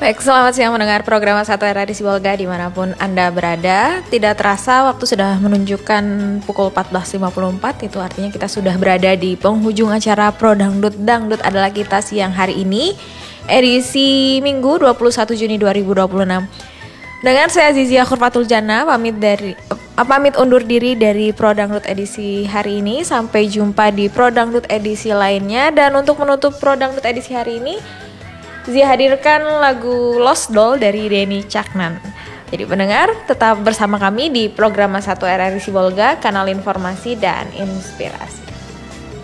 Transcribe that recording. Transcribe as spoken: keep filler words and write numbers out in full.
Baik, selamat siang mendengar program satu R R I Sibolga dimanapun Anda berada. Tidak terasa waktu sudah menunjukkan pukul empat belas lima puluh empat. Itu artinya kita sudah berada di penghujung acara Pro Dangdut. Dangdut adalah kita siang hari ini, edisi Minggu dua puluh satu Juni dua ribu dua puluh enam. Dengan saya Zizia Khurfatul Jannah pamit dari uh, pamit undur diri dari Pro Dangdut edisi hari ini. Sampai jumpa di Pro Dangdut edisi lainnya. Dan untuk menutup Pro Dangdut edisi hari ini, Zia hadirkan lagu Lost Doll dari Denny Caknan. Jadi pendengar, tetap bersama kami di program satu R R I Sibolga, kanal informasi dan inspirasi.